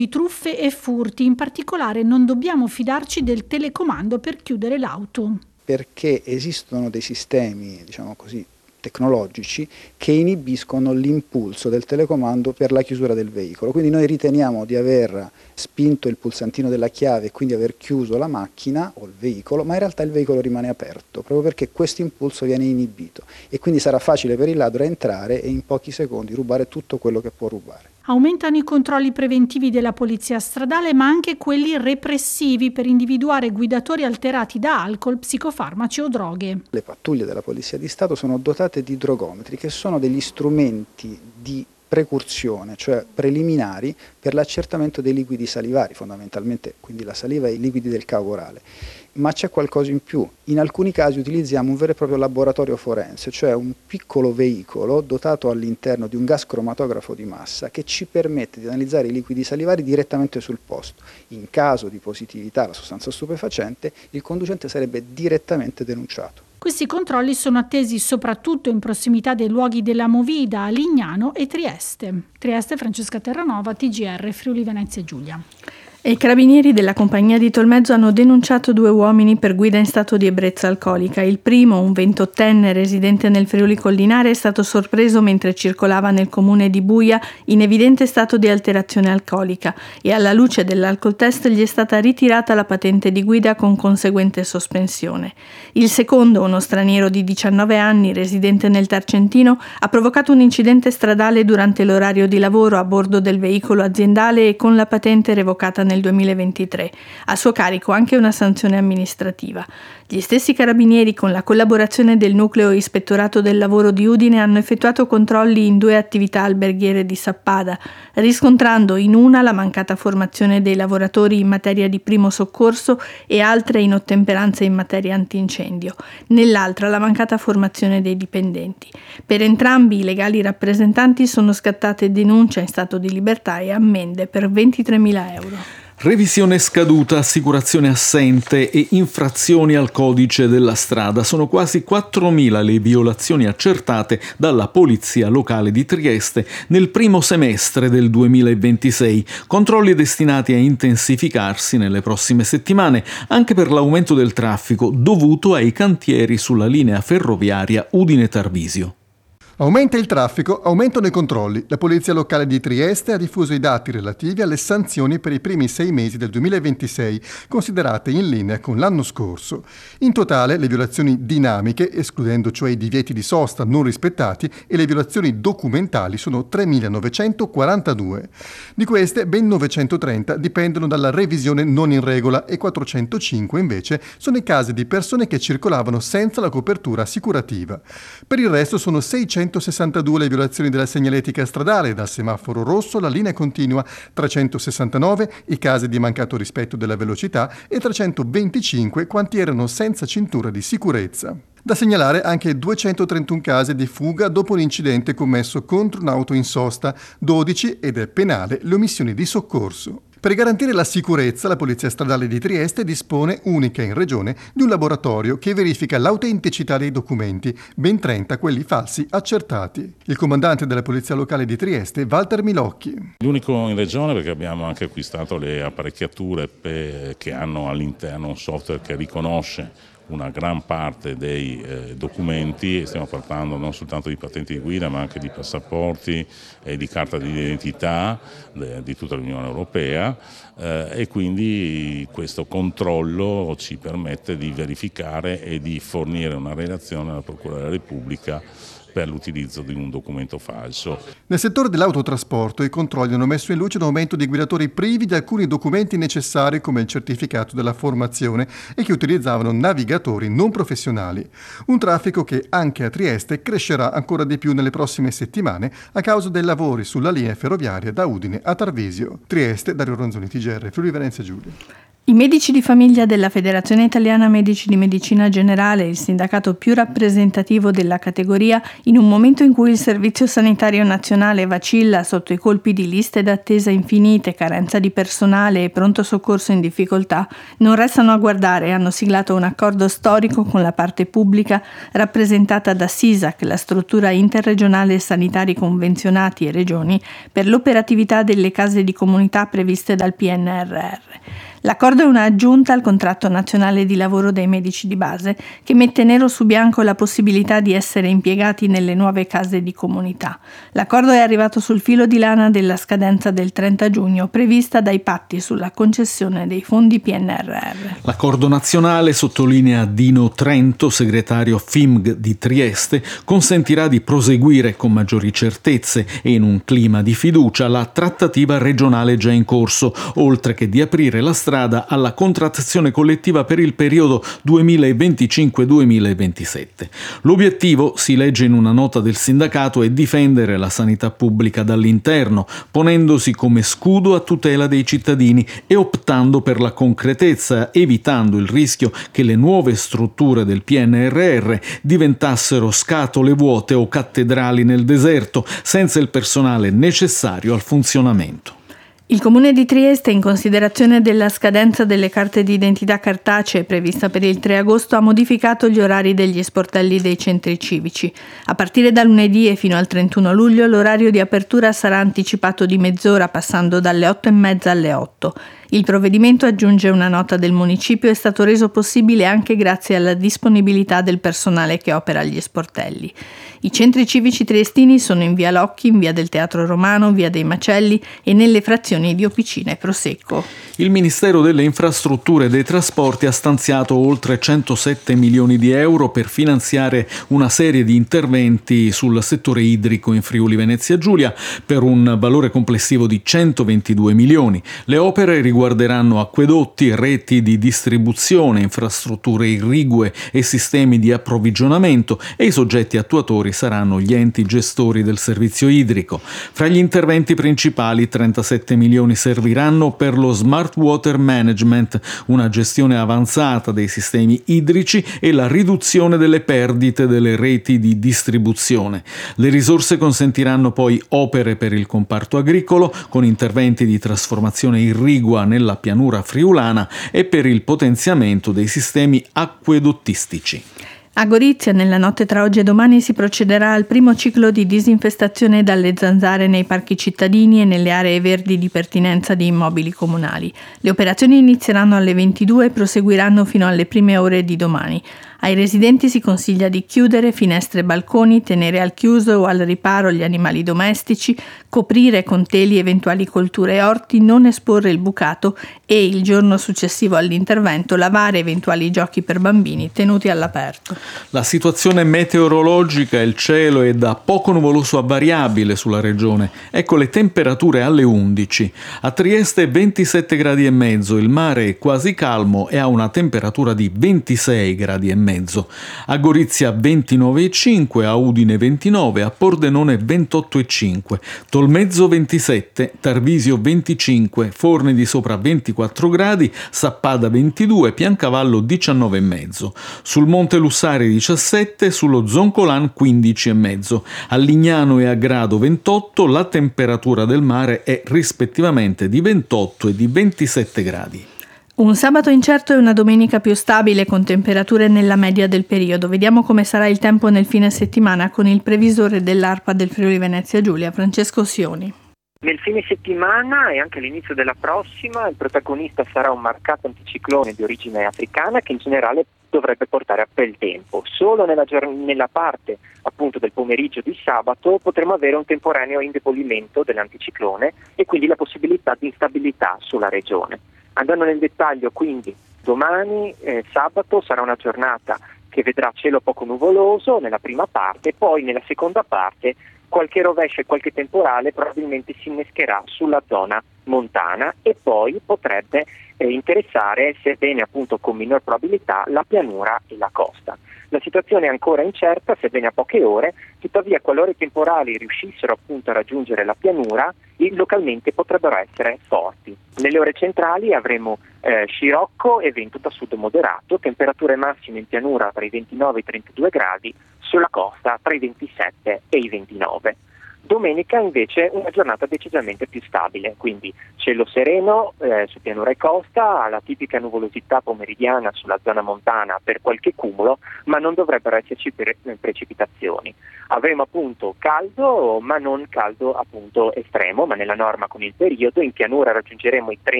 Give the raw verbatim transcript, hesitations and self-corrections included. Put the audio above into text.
di truffe e furti. In particolare non dobbiamo fidarci del telecomando per chiudere l'auto. Perché esistono dei sistemi, diciamo così, tecnologici che inibiscono l'impulso del telecomando per la chiusura del veicolo. Quindi noi riteniamo di aver spinto il pulsantino della chiave e quindi aver chiuso la macchina o il veicolo, ma in realtà il veicolo rimane aperto, proprio perché questo impulso viene inibito e quindi sarà facile per il ladro entrare e in pochi secondi rubare tutto quello che può rubare. Aumentano i controlli preventivi della polizia stradale, ma anche quelli repressivi per individuare guidatori alterati da alcol, psicofarmaci o droghe. Le pattuglie della Polizia di Stato sono dotate di drogometri, che sono degli strumenti di precursione, cioè preliminari per l'accertamento dei liquidi salivari, fondamentalmente quindi la saliva e i liquidi del cavo orale. Ma c'è qualcosa in più. In alcuni casi utilizziamo un vero e proprio laboratorio forense, cioè un piccolo veicolo dotato all'interno di un gas cromatografo di massa che ci permette di analizzare i liquidi salivari direttamente sul posto. In caso di positività alla sostanza stupefacente, il conducente sarebbe direttamente denunciato. Questi controlli sono attesi soprattutto in prossimità dei luoghi della Movida a Lignano e Trieste. Trieste, Francesca Terranova, T G R, Friuli Venezia Giulia. E i carabinieri della compagnia di Tolmezzo hanno denunciato due uomini per guida in stato di ebbrezza alcolica. Il primo, un ventottenne residente nel Friuli Collinare, è stato sorpreso mentre circolava nel comune di Buia in evidente stato di alterazione alcolica e alla luce dell'alcol test gli è stata ritirata la patente di guida con conseguente sospensione. Il secondo, uno straniero di diciannove anni residente nel Tarcentino, ha provocato un incidente stradale durante l'orario di lavoro a bordo del veicolo aziendale e con la patente revocata nel duemilaventitré. A suo carico anche una sanzione amministrativa. Gli stessi carabinieri, con la collaborazione del nucleo ispettorato del lavoro di Udine, hanno effettuato controlli in due attività alberghiere di Sappada, riscontrando in una la mancata formazione dei lavoratori in materia di primo soccorso e altre inottemperanze in materia antincendio, nell'altra la mancata formazione dei dipendenti. Per entrambi i legali rappresentanti sono scattate denuncia in stato di libertà e ammende per ventitremila euro. Revisione scaduta, assicurazione assente e infrazioni al codice della strada. Sono quasi quattromila le violazioni accertate dalla Polizia Locale di Trieste nel primo semestre del duemilaventisei. Controlli destinati a intensificarsi nelle prossime settimane anche per l'aumento del traffico dovuto ai cantieri sulla linea ferroviaria Udine-Tarvisio. Aumenta il traffico, aumentano i controlli. La Polizia Locale di Trieste ha diffuso i dati relativi alle sanzioni per i primi sei mesi del duemilaventisei, considerate in linea con l'anno scorso. In totale, le violazioni dinamiche, escludendo cioè i divieti di sosta non rispettati, e le violazioni documentali sono tremilanovecentoquarantadue. Di queste, ben novecentotrenta dipendono dalla revisione non in regola e quattrocentocinque invece sono i casi di persone che circolavano senza la copertura assicurativa. Per il resto sono seicentosessantadue le violazioni della segnaletica stradale, dal semaforo rosso alla linea continua, trecentosessantanove i casi di mancato rispetto della velocità e trecentoventicinque quanti erano senza cintura di sicurezza. Da segnalare anche duecentotrentuno casi di fuga dopo un incidente commesso contro un'auto in sosta, dodici, ed è penale, le omissioni di soccorso. Per garantire la sicurezza, la Polizia Stradale di Trieste dispone, unica in regione, di un laboratorio che verifica l'autenticità dei documenti, ben trenta quelli falsi accertati. Il comandante della Polizia Locale di Trieste, Walter Milocchi. L'unico in regione, perché abbiamo anche acquistato le apparecchiature per, che hanno all'interno un software che riconosce una gran parte dei eh, documenti, stiamo parlando non soltanto di patenti di guida ma anche di passaporti e di carta di identità de, di tutta l'Unione Europea eh, e quindi questo controllo ci permette di verificare e di fornire una relazione alla Procura della Repubblica per l'utilizzo di un documento falso. Nel settore dell'autotrasporto i controlli hanno messo in luce un aumento di guidatori privi di alcuni documenti necessari come il certificato della formazione e che utilizzavano navigatori non professionali. Un traffico che anche a Trieste crescerà ancora di più nelle prossime settimane a causa dei lavori sulla linea ferroviaria da Udine a Tarvisio. Trieste, Dario Ronzoni, T G R, Friuli Venezia Giulia. I medici di famiglia della Federazione Italiana Medici di Medicina Generale, il sindacato più rappresentativo della categoria, in un momento in cui il Servizio Sanitario Nazionale vacilla sotto i colpi di liste d'attesa infinite, carenza di personale e pronto soccorso in difficoltà, non restano a guardare e hanno siglato un accordo storico con la parte pubblica rappresentata da SISAC, la struttura interregionale sanitari convenzionati e regioni, per l'operatività delle case di comunità previste dal P N R R. L'accordo è una aggiunta al contratto nazionale di lavoro dei medici di base che mette nero su bianco la possibilità di essere impiegati nelle nuove case di comunità. L'accordo è arrivato sul filo di lana della scadenza del trenta giugno prevista dai patti sulla concessione dei fondi P N R R. L'accordo nazionale, sottolinea Dino Trento, segretario F I M G di Trieste, consentirà di proseguire con maggiori certezze e in un clima di fiducia la trattativa regionale già in corso, oltre che di aprire la strada alla contrattazione collettiva per il periodo duemilaventicinque duemilaventisette. L'obiettivo, si legge in una nota del sindacato, è difendere la sanità pubblica dall'interno, ponendosi come scudo a tutela dei cittadini e optando per la concretezza, evitando il rischio che le nuove strutture del P N R R diventassero scatole vuote o cattedrali nel deserto, senza il personale necessario al funzionamento. Il Comune di Trieste, in considerazione della scadenza delle carte di identità cartacee prevista per il tre agosto, ha modificato gli orari degli sportelli dei centri civici. A partire da lunedì e fino al trentuno luglio l'orario di apertura sarà anticipato di mezz'ora, passando dalle otto e mezza alle otto. Il provvedimento, aggiunge una nota del municipio, è stato reso possibile anche grazie alla disponibilità del personale che opera agli sportelli. I centri civici triestini sono in via Locchi, in via del Teatro Romano, via dei Macelli e nelle frazioni di Opicina e Prosecco. Il Ministero delle Infrastrutture e dei Trasporti ha stanziato oltre centosette milioni di euro per finanziare una serie di interventi sul settore idrico in Friuli Venezia Giulia per un valore complessivo di centoventidue milioni. Le opere riguarderanno acquedotti, reti di distribuzione, infrastrutture irrigue e sistemi di approvvigionamento, e i soggetti attuatori saranno gli enti gestori del servizio idrico. Fra gli interventi principali, trentasette milioni serviranno per lo Smart Water Management, una gestione avanzata dei sistemi idrici e la riduzione delle perdite delle reti di distribuzione. Le risorse consentiranno poi opere per il comparto agricolo, con interventi di trasformazione irrigua nella pianura friulana e per il potenziamento dei sistemi acquedottistici. A Gorizia, nella notte tra oggi e domani, si procederà al primo ciclo di disinfestazione dalle zanzare nei parchi cittadini e nelle aree verdi di pertinenza di immobili comunali. Le operazioni inizieranno alle ventidue e proseguiranno fino alle prime ore di domani. Ai residenti si consiglia di chiudere finestre e balconi, tenere al chiuso o al riparo gli animali domestici, coprire con teli eventuali colture e orti, non esporre il bucato e, il giorno successivo all'intervento, lavare eventuali giochi per bambini tenuti all'aperto. La situazione meteorologica: il cielo è da poco nuvoloso a variabile sulla regione. Ecco le temperature alle undici. A Trieste ventisette gradi e mezzo, il mare è quasi calmo e ha una temperatura di ventisei gradi e mezzo. A Gorizia ventinove virgola cinque, a Udine ventinove, a Pordenone ventotto virgola cinque, Tolmezzo ventisette, Tarvisio venticinque, Forni di Sopra ventiquattro gradi, Sappada ventidue, Piancavallo diciannove virgola cinque, sul Monte Lussari diciassette, sullo Zoncolan quindici virgola cinque, a Lignano e a Grado ventotto, la temperatura del mare è rispettivamente di ventotto e di ventisette gradi. Un sabato incerto e una domenica più stabile, con temperature nella media del periodo. Vediamo come sarà il tempo nel fine settimana con il previsore dell'ARPA del Friuli Venezia Giulia, Francesco Sioni. Nel fine settimana e anche all'inizio della prossima il protagonista sarà un marcato anticiclone di origine africana che in generale dovrebbe portare a bel tempo. Solo nella, giorn- nella parte appunto del pomeriggio di sabato potremo avere un temporaneo indebolimento dell'anticiclone e quindi la possibilità di instabilità sulla regione. Andando nel dettaglio, quindi domani eh, sabato sarà una giornata che vedrà cielo poco nuvoloso nella prima parte, poi nella seconda parte qualche rovescio e qualche temporale probabilmente si innescherà sulla zona montana e poi potrebbe eh, interessare, sebbene appunto con minor probabilità, la pianura e la costa. La situazione è ancora incerta, sebbene a poche ore, tuttavia qualora i temporali riuscissero appunto a raggiungere la pianura, localmente potrebbero essere forti. Nelle ore centrali avremo eh, scirocco e vento da sud moderato, temperature massime in pianura tra i ventinove e i trentadue gradi, sulla costa tra i ventisette e i ventinove. Domenica invece una giornata decisamente più stabile, quindi cielo sereno eh, su pianura e costa, la tipica nuvolosità pomeridiana sulla zona montana per qualche cumulo, ma non dovrebbero esserci pre- precipitazioni. Avremo appunto caldo, ma non caldo appunto estremo, ma nella norma con il periodo. In pianura raggiungeremo i trenta